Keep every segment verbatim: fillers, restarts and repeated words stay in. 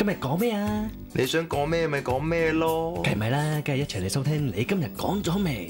今日講咩啊？ 你想講咩咪講咩咯。 梗係咪啦，梗係一齊嚟收聽你今日講咗未？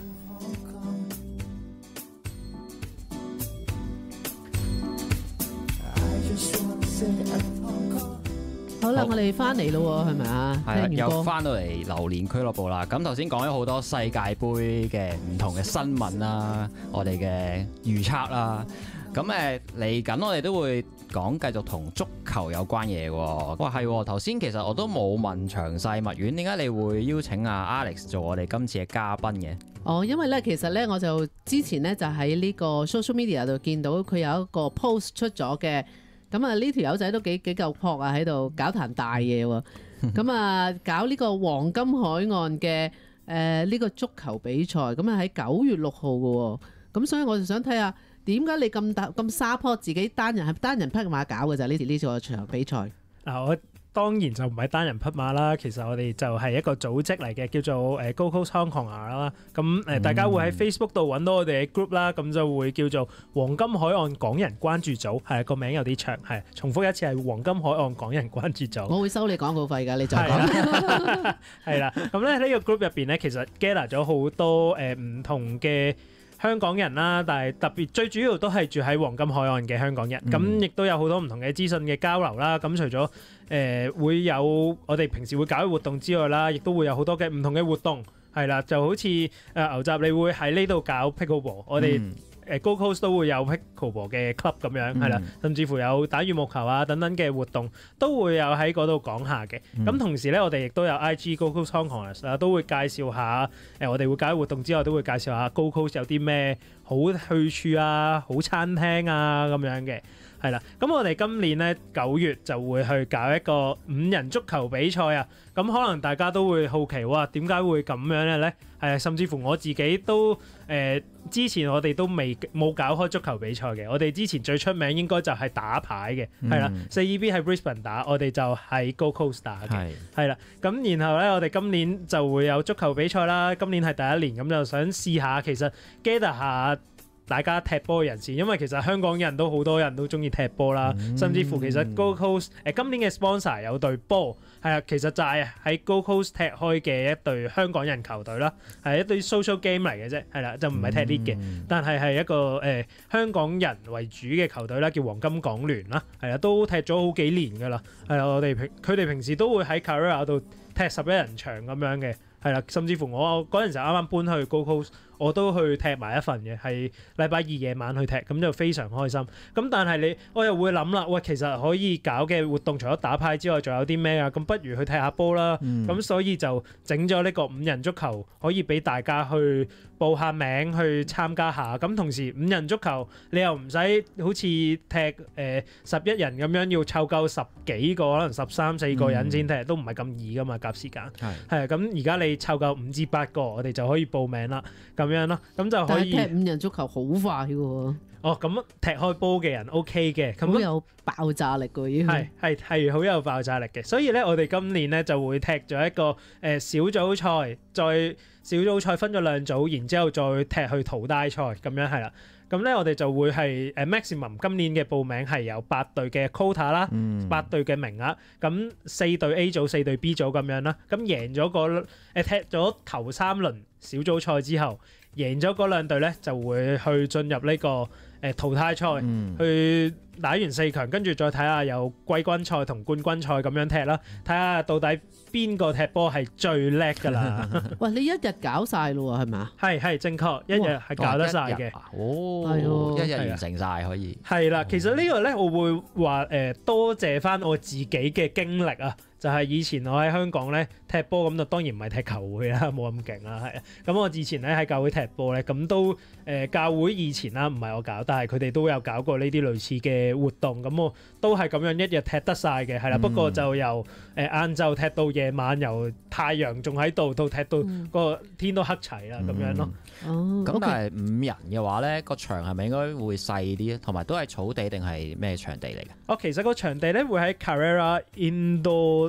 好啦，我哋翻嚟咯，係咪啊？ 係啦， 聽完歌又翻到嚟榴蓮俱樂部啦。咁頭先講咗好多世界盃嘅唔同嘅新聞啦，我哋嘅預測啦。咁誒嚟緊，我哋都會講繼續同足球有關嘢喎。哇，係頭先其實我都冇問詳細密語，點解你會邀請阿 Alex 做我哋今次嘅嘉賓嘅？ 哦，因為咧，其實咧，我就之前咧就喺呢個 social media 度見到佢有一個 post 出咗嘅。咁啊，呢條友仔都幾幾夠撲啊，喺度搞壇大嘢喎。咁啊，搞呢個黃金海岸嘅誒呢個足球比賽，咁啊喺九月六號嘅喎。咁所以我就想睇下點解你咁大咁沙坡，自己單人係單人匹馬搞嘅就呢條呢個場比賽。 嗱，我當然就唔係單人匹馬啦，其實我哋就係一個組織嚟嘅，叫做誒 Gold Coast Hong Kong 啦。咁誒，大家會喺 Facebook 度揾到我哋嘅 group 啦，咁就會叫做黃金海岸港人關注組，係個名有啲長，係重複一次係黃金海岸港人關注組。 我會收你廣告費㗎，你就講。 係啦，咁咧呢個 group 入邊咧，其實 gather 咗好多誒唔同嘅香港人啦，但係特別最主要都係住喺黃金海岸嘅香港人，咁亦都有好多唔同嘅資訊嘅交流啦。咁除咗誒、呃、會有我哋平時會搞嘅活動之外啦，亦都會有好多嘅唔同嘅活動，係啦，就好似誒、呃、牛雜，你會喺呢度搞 pickleball，我哋、嗯。誒 Gold Coast 都會有 pickleball 嘅 club 咁樣，係啦、嗯，甚至乎有打羽毛球啊等等嘅活動，都會有喺嗰度講下嘅。咁、嗯、同時咧，我哋亦都有 I G Gold Coast Hong Kong 啊，都會介紹下誒、呃，我哋會搞活動之外，都會介紹下 Gold Coast 有啲咩好去處啊、好餐廳啊咁樣嘅。係啦，咁我哋今年咧九月就會去搞一個五人足球比賽啊！咁可能大家都會好奇，哇，點解會咁樣嘅咧？係甚至乎我自己都誒、呃，之前我哋都未冇搞開足球比賽嘅。我哋之前最出名應該就係打牌嘅，係啦、嗯，四 E B 喺 Brisbane 打，我哋就喺 Gold Coast 打嘅，係啦。咁然後咧，我哋今年就會有足球比賽啦。今年係第一年，咁就想試下，其實 gather 下。大家踢波嘅人士，因為其實香港人都好多人都中意踢波啦，嗯、甚至乎其實 Gold Coast 誒、呃、今年嘅 sponsor 有隊波，係啊，其實就係喺 Gold Coast 踢開嘅一隊香港人球隊啦，係一隊 social game 嚟嘅啫，係啦，就唔係踢 league 嘅，嗯、但係係一個誒、呃、香港人為主嘅球隊啦，叫黃金港聯啦，係啊，都踢咗好幾年噶啦，係啊，我哋平佢哋平時都會喺 Carrera 度踢十一人場咁樣嘅。係啦，甚至乎我嗰陣時啱啱搬去 Gold Coast，我都去踢埋一份嘅，係禮拜二夜晚去踢，咁就非常開心。咁但係你，我又會諗啦，喂，其實可以搞嘅活動除咗打牌之外，仲有啲咩啊？咁不如去踢下波啦。咁、嗯、所以就整咗呢個五人足球，可以俾大家去報下名去參加下。咁同時五人足球，你又唔使好似踢誒十一人咁樣要湊夠十幾個，可能十三四個人先踢，嗯、都唔係咁易噶嘛，夾時間。係係咁，而家你湊夠五至八個，我哋就可以報名啦，咁樣咯，咁就可以。 但係踢五人足球好快喎。 哦，咁踢開波嘅人 OK 嘅，咁好有爆炸力㗎，已經係係係好有爆炸力嘅，所以咧，我哋今年咧就會踢咗一個誒、呃、小組賽，再小組賽分咗兩組，然之後再踢去淘汰賽，咁樣係啦。咁咧，我哋就會係誒 maximum 今年嘅報名係有八隊嘅 quota 啦，嗯、八隊嘅名額，咁四隊 A 組、四隊 B 組咁樣啦。咁贏咗個誒踢咗頭三輪小組賽之後，贏咗嗰兩隊咧就會去進入呢、這個誒、呃、淘汰賽，嗯、去打完四強，跟住再睇下有季軍賽同冠軍賽咁樣踢啦，睇下到底邊個踢波係最叻㗎啦！ 喂，你一日搞晒咯喎，係咪？ 係係正確，一日係搞得晒嘅。 哦， 係一日完成晒可以。 係啦，其實個呢個咧，我會話誒、呃、多謝翻我自己嘅經歷啊！就係以前我喺香港咧踢波咁就當然唔係踢球會啦，冇咁勁啦，係啊。咁我以前咧喺教會踢波咧，咁都誒、呃、教會以前啦，唔係我搞，但係佢哋都有搞過呢啲類似嘅活動，咁我都係咁樣一日踢得晒嘅，係啦。嗯、不過就由誒晏晝踢到夜晚，由太陽仲喺度到踢到個天都黑齊啦，咁、嗯、樣咯。 哦， 咁但係五人嘅話咧，個場係咪應該會細啲？同埋都係草地定係咩場地嚟嘅？ 哦，其實個場地咧會喺 Carrera Indoor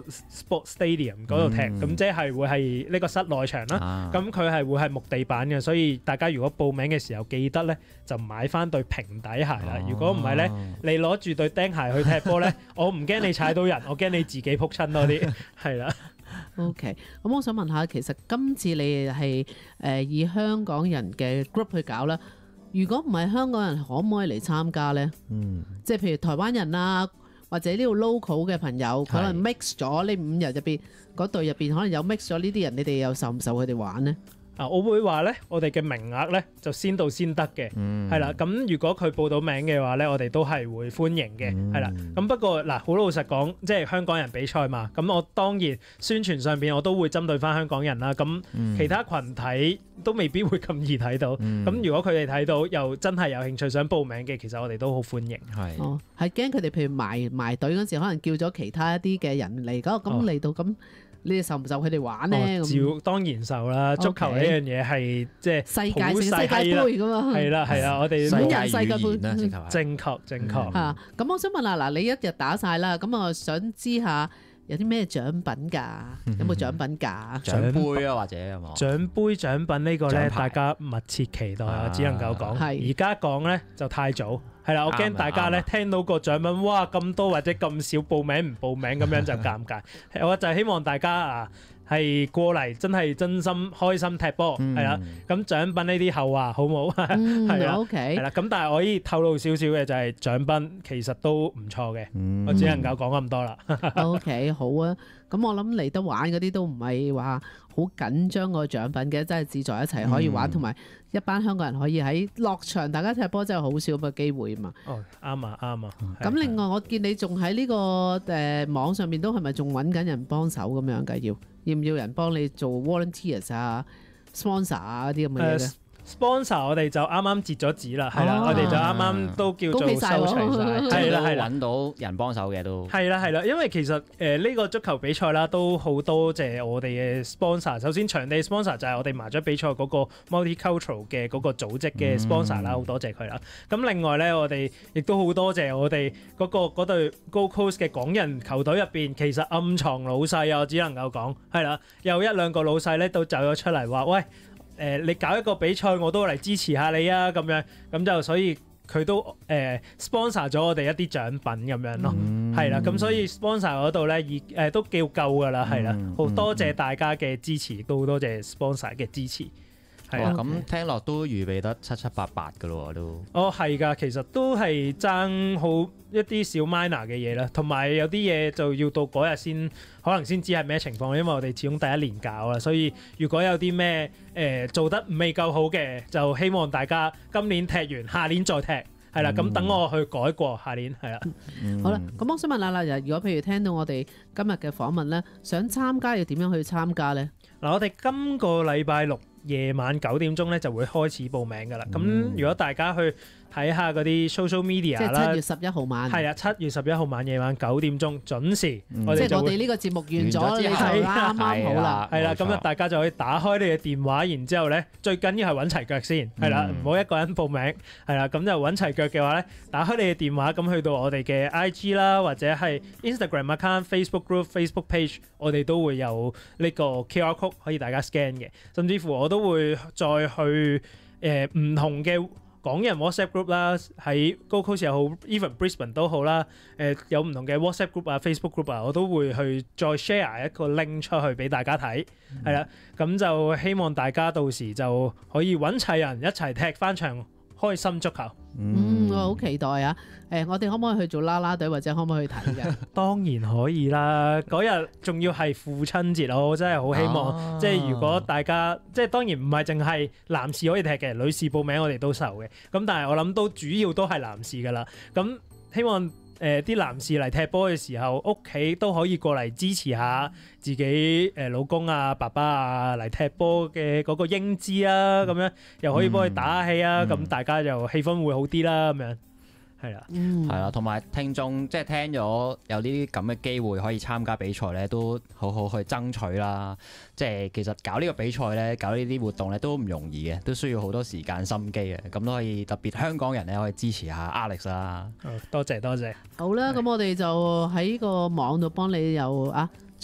sport stadium 嗰度踢，咁、 嗯即係會係呢個室內場啦。 啊咁佢係會係木地板嘅，所以大家如果報名嘅時候記得咧就買翻對平底鞋啦。如果唔係咧，你攞住對釘鞋去踢波咧，我唔驚你踩到人，我驚你自己撲親多啲，係啦。 OK，咁我想問下，其實今次你係誒、呃、以香港人嘅 group 去搞啦。如果唔係香港人，可唔可以嚟參加呢？ 嗯， 即係譬如台灣人啊，或者呢度 local 嘅朋友，可能 mix 咗呢五日入邊嗰隊入邊，可能有 mix 咗呢啲人，你哋又受唔受佢哋玩呢？ 啊，我會話咧，我哋嘅名額咧就先到先得嘅，係啦、嗯。咁如果佢報到名嘅話咧，我哋都係會歡迎嘅，係啦、嗯。咁不過嗱，好老實講，即係香港人比賽嘛，咁我當然宣傳上邊我都會針對翻香港人啦。咁其他群體都未必會咁易睇到。咁、嗯、如果佢哋睇到又真係有興趣想報名嘅，其實我哋都好歡迎。係哦，係驚佢哋譬如埋埋隊嗰時，可能叫咗其他一啲嘅人嚟，咁咁嚟到咁。哦你哋受唔受佢哋玩呢？ 哦、照當然受啦！ Okay. 足球呢樣嘢係即係世界性世界盃㗎嘛。 係啦係啦，我哋五人世界盃正確正確嚇。咁、嗯、我想問下嗱，你一日打晒啦，咁我想知下有啲咩獎品㗎？有冇獎品㗎？ 獎杯啊，或者係嘛？ 獎杯獎品呢個咧， 牌大家密切期待，啊、我只能夠講。而家講咧就太早。係啦，我驚大家咧聽到個獎品，哇咁多或者咁少報名唔報名咁樣就尷尬。我就係希望大家啊係過嚟真係真心開心踢波，係啦、嗯。咁獎品呢啲後話好唔好？係啦，OK。係啦，咁但係我可以透露少少嘅就係獎品其實都唔錯嘅，嗯、我只能夠講咁多啦。 OK， 好啊。咁我諗嚟得玩嗰啲都唔係話好緊張個獎品嘅，真係志在一齊可以玩，同埋、嗯、一班香港人可以喺落場，大家踢波真係好少咁嘅機會嘛。 哦，啱啊，啱啊。 咁另外我見你仲喺呢個誒、呃、網上面都係咪仲揾緊人幫手咁樣㗎？要要唔要人幫你做 volunteers 啊、sponsor 啊啲咁嘅嘢咧？呃 sponsor 我哋就啱啱截咗紙啦，係啦、哦，我哋就啱啱都叫做收齊曬，係啦係啦， 揾到人幫手嘅都係啦係啦，因為其實誒呢、呃這個足球比賽啦，都好多謝我哋嘅 sponsor。首先場地 sponsor 就係我哋麻雀比賽嗰個 multicultural 嘅嗰個組織嘅 sponsor 啦、嗯，好多謝佢啦。咁另外咧，我哋亦都好多謝我哋嗰、那個嗰隊 Gold Coast 嘅港人球隊入邊，其實暗藏老細啊，我只能夠講係啦，有一兩個老細咧都走咗出嚟話喂。誒、呃，你搞一個比賽，我都嚟支持下你啊！咁樣咁就所以佢都誒、呃、sponsor 咗我哋一啲獎品咁樣咯，係啦、嗯。咁所以 sponsor 嗰度咧，已誒都叫夠噶啦，係啦。好多謝大家嘅支持，都好多謝 sponsor 嘅支持。係啊， 咁聽落都預備得七七八八噶咯喎，都。 哦，係㗎，其實都係爭好一啲小 minor 嘅嘢啦，同埋有啲嘢就要到嗰日先，可能先知係咩情況，因為我哋始終第一年搞啦，所以如果有啲咩誒做得未夠好嘅，就希望大家今年踢完，下年再踢，係啦。咁、嗯、等我去改過，下年係啦。 嗯、好啦，咁我想問下啦，如果譬如聽到我哋今日嘅訪問咧，想參加要點樣去參加咧？嗱， 我哋今個禮拜六夜晚九點鐘咧就會開始報名㗎啦。咁、嗯、如果大家去睇下嗰啲 social media 啦， 即係七月十一號晚， 係啊，七月十一號晚夜晚九點鐘準時， 嗯、 我即係我哋呢個節目完咗，你就啱啱好啦， 係啦，咁啊大家就可以打開你嘅電話，然之後咧最緊要係揾齊腳先，係啦，唔好一個人報名，係啦，咁就揾齊腳嘅話咧，打開你嘅電話，咁去到我哋嘅 I G 啦，或者係 Instagram account、Facebook group、Facebook page，我哋都會有呢個 Q R code 可以大家 scan 嘅，甚至乎我都會再去誒唔同嘅港人 WhatsApp group 啦，喺 Gold Coast 又好 ，even Brisbane 都好啦。誒、呃、有唔同嘅 WhatsApp group 啊、Facebook group 啊，我都會去再 share 一個 link 出去俾大家睇，係啦、嗯。咁就希望大家到時就可以揾齊人一齊踢翻場開心足球。 嗯，我好期待啊！誒、欸，我哋可唔可以去做啦啦隊，或者可唔可以去睇㗎？ 當然可以啦！嗰日仲要係父親節，我真係好希望，啊、即係如果大家即係當然唔係淨係男士可以踢嘅，女士報名我哋都受嘅。咁但係我諗都主要都係男士㗎啦。咁希望誒啲、呃、男士嚟踢波嘅時候，屋企都可以過嚟支持下自己誒、呃、老公啊、爸爸啊嚟踢波嘅嗰個英姿啊，咁樣又可以幫佢打下氣啊，咁、嗯、大家就氣氛會好啲啦，咁樣係啦， 嗯， 係啦，同埋聽眾即係聽咗有呢啲咁嘅機會可以參加比賽咧，都好好去爭取啦。即係其實搞呢個比賽咧，搞呢啲活動咧都唔容易嘅，都需要好多時間心機嘅。咁都可以特別香港人咧可以支持下 Alex 啦。 多謝多謝。 好啦，咁我哋就喺個網度幫你又啊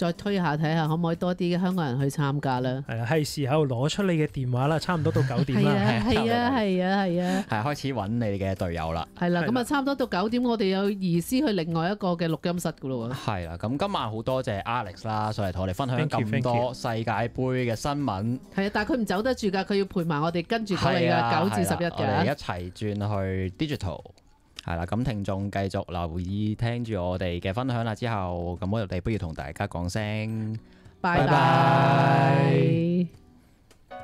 再推下睇下可唔可以多啲香港人去參加啦。 係啦，係時候攞出你嘅電話啦，差唔多到九點係啦。 啊係啊係啊係啊， 係開始揾你嘅隊友啦。 係啦， 係啦咁啊差唔多到九點，我哋有移師去另外一個嘅錄音室噶咯喎。 係啦，咁今晚好多謝 Alex 啦，上嚟同我哋分享 Thank you, 咁 thank you 多世界盃嘅新聞。 係啊，但係佢唔走得住㗎，佢要陪埋我哋跟住過嚟係啊㗎，九至十一係啦我哋一㗎。 齊轉去 digital。係啦，咁聽眾繼續留意聽住我哋嘅分享啦，之後咁我哋不如同大家講聲。 拜拜拜拜。